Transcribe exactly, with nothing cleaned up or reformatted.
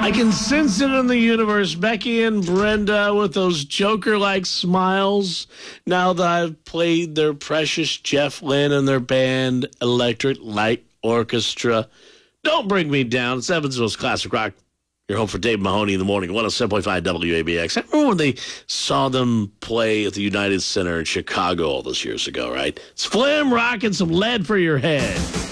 I can sense it in the universe. Becky and Brenda with those Joker-like smiles. Now that I've played their precious Jeff Lynne and their band, Electric Light Orchestra. Don't bring me down. It's Evansville's Classic Rock. You're home for Dave Mahoney in the morning. one oh seven point five W A B X. I remember when they saw them play at the United Center in Chicago all those years ago, right? It's Flim rocking some lead for your head.